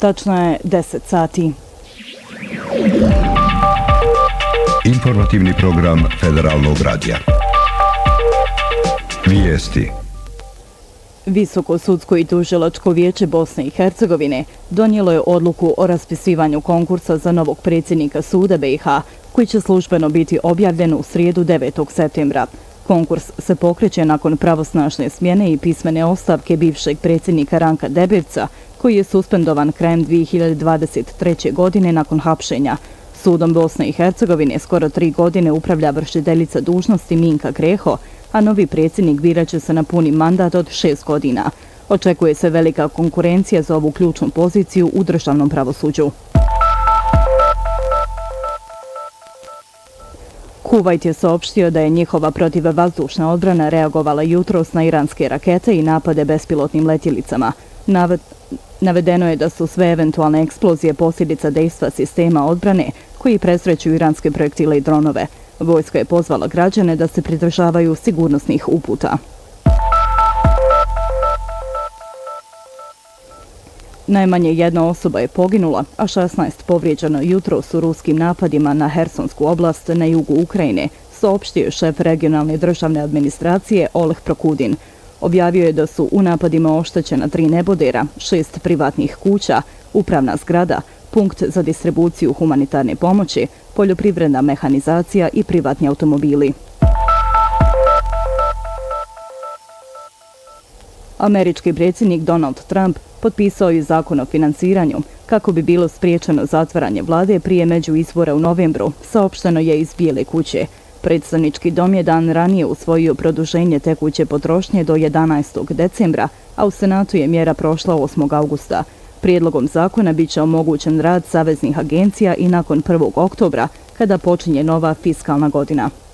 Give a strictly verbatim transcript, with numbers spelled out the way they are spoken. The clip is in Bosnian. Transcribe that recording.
Tačno je deset sati. Informativni program Federalnog radija. Vijesti. Visoko sudsko i tužilačko vijeće Bosne i Hercegovine donijelo je odluku o raspisivanju konkursa za novog predsjednika suda B i H, koji će službeno biti objavljen u srijedu devetog septembra. Konkurs se pokreće nakon pravosnažne smjene i pismene ostavke bivšeg predsjednika Ranka Debirca, koji je suspendovan krajem dvije hiljade dvadeset treće. godine nakon hapšenja. Sudom Bosne i Hercegovine skoro tri godine upravlja vršiteljica dužnosti Minka Greho, a novi predsjednik birat će se na puni mandat od šest godina. Očekuje se velika konkurencija za ovu ključnu poziciju u državnom pravosuđu. Kuvajt je saopštio da je njihova protivvazdušna odbrana reagovala jutros na iranske rakete i napade bespilotnim letjelicama. Navedeno je da su sve eventualne eksplozije posljedica dejstva sistema odbrane koji presreću iranske projektile i dronove. Vojska je pozvala građane da se pridržavaju sigurnosnih uputa. Najmanje jedna osoba je poginula, a šesnaest povrijeđeno jutros u ruskim napadima na Hersonsku oblast na jugu Ukrajine, saopštio je šef regionalne državne administracije Oleg Prokudin. Objavio je da su u napadima oštećena tri nebodera, šest privatnih kuća, upravna zgrada, punkt za distribuciju humanitarne pomoći, poljoprivredna mehanizacija i privatni automobili. Američki predsjednik Donald Trump potpisao je zakon o financiranju kako bi bilo spriječeno zatvaranje vlade prije međuizbora u novembru, saopšteno je iz Bijele kuće. Predstavnički dom je dan ranije usvojio produženje tekuće potrošnje do jedanaestog decembra, a u Senatu je mjera prošla osmog augusta. Prijedlogom zakona bit će omogućen rad saveznih agencija i nakon prvog oktobra, kada počinje nova fiskalna godina.